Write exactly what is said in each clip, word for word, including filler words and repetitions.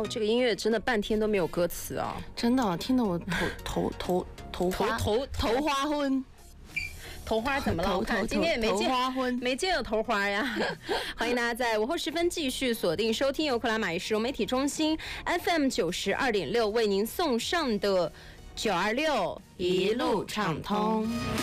这个音乐真的半天都没有歌词啊， 真的听得我头头头头花头头花昏。 头花怎么了？我看今天也没见没见有头花呀。欢迎大家在午后时分继续锁定收听由克拉玛依市容媒体中心 F M 九十二点六为您送上的九二六一路畅通。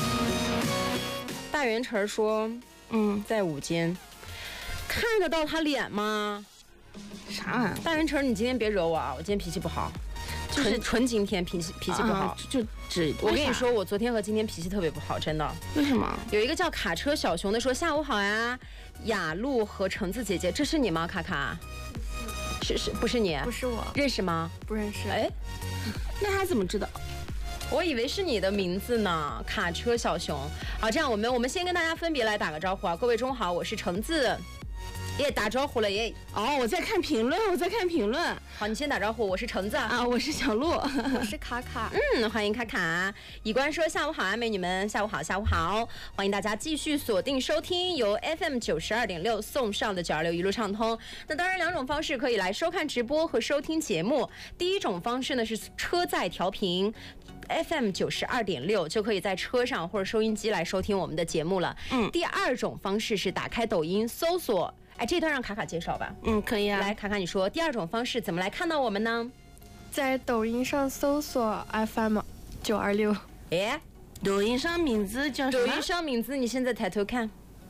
大圆晨说：“嗯，在午间看得到他脸吗？ 啥玩意儿？ 大圆晨，你今天别惹我啊！我今天脾气不好。”就是纯今天脾气脾气不好， 啊、就只我跟你说，我昨天和今天脾气特别不好，真的。 为什么？ 有一个叫卡车小熊的说下午好呀，雅露和橙子姐姐，这是你吗？卡卡，是是不是你？ 不是我， 认识吗？ 不认识。 哎， 那他怎么知道？ 我以为是你的名字呢，卡车小熊。好，这样我们我们先跟大家分别来打个招呼啊，各位中午好，我是橙子。耶，打招呼了耶！ 哦，我在看评论，我在看评论。 好，你先打招呼，我是橙子啊，我是小鹿， 我是卡卡。 嗯，欢迎卡卡。以官说下午好啊，美女们，下午好，下午好！欢迎大家继续锁定收听由 F M 九十二点六送上的九二六一路畅通。那当然，两种方式可以来收看直播和收听节目。第一种方式呢是车载调频。F M 九十二点六就可以在车上或者收音机来收听我们的节目了。嗯，第二种方式是打开抖音搜索，哎，这段让卡卡介绍吧。 嗯，可以啊。 来，卡卡，你说第二种方式怎么来看到我们呢？ 在抖音上搜索 F M 九二六。 哎， 抖音上名字叫什么？ 抖音上名字，你现在抬头看。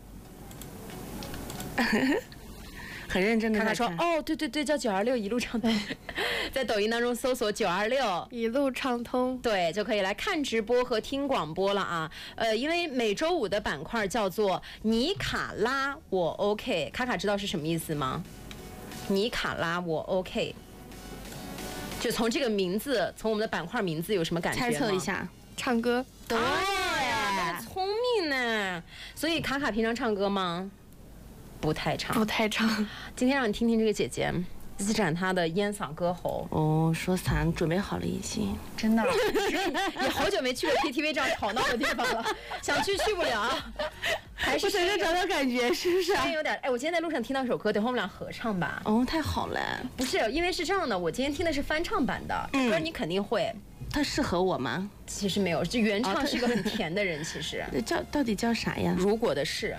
很认真的看他说哦，对对对，叫九二六一路畅通，在抖音当中搜索九二六一路畅通， 对，就可以来看直播和听广播了啊。呃，因为每周五的板块叫做尼卡拉我 OK， 卡卡知道是什么意思吗？尼卡拉我 OK， 就从这个名字，从我们的板块名字有什么感觉吗？ 猜测一下， 唱歌。 对呀，聪明呢。所以卡卡平常唱歌吗？不太唱， 不太唱。 今天让你听听这个姐姐施展她的烟嗓歌喉。 哦，说啥？你准备好了已经？ 真的？你好久没去过 K T V 这样吵闹的地方了，想去去不了。还是谁在找到感觉？是不是？ 有点。哎，我今天在路上听到一首歌，等会我们俩合唱吧。 哦，太好了。 不是，因为是这样的，我今天听的是翻唱版的，这歌你肯定会。 它适合我吗？ 其实没有，这原唱是一个很甜的人，其实。 叫到底叫啥呀？ 如果的事。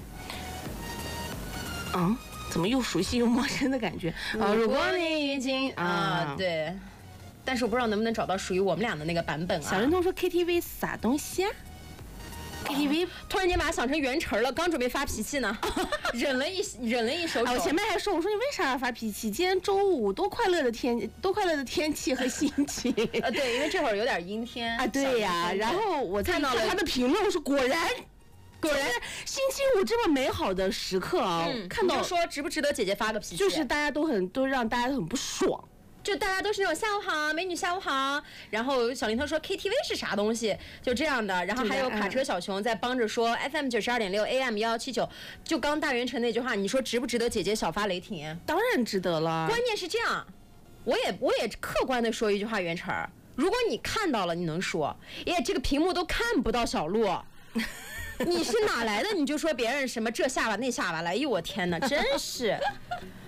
啊，怎么又熟悉又陌生的感觉啊？如果你已经啊，对，但是我不知道能不能找到属于我们俩的那个版本啊。 小人通说 K T V 啥东西啊 ？K T V 突然间把它想成袁晨了，刚准备发脾气呢，忍了一忍了一手手。 我前面还说，我说你为啥要发脾气？今天周五多快乐的天，多快乐的天气和心情。 呃，对，因为这会儿有点阴天啊。对呀，然后我看到了他的评论，我说果然。果然，星期五这么美好的时刻啊，嗯、看到说值不值得姐姐发个脾气？ 就是大家都很都让大家都很不爽， 就大家都是那种下午好，美女下午好。然后小林头说 K T V 是啥东西，就这样的。然后还有卡车小熊在帮着说 F M 九十二点六 A M 幺幺七九，就刚大圆晨那句话，你说值不值得姐姐小发雷霆？ 当然值得了。 关键是这样，我也我也客观的说一句话，圆晨，如果你看到了，你能说，耶，这个屏幕都看不到小鹿。你是哪来的？你就说别人什么这下巴那下巴来，哎呦我天哪，真是！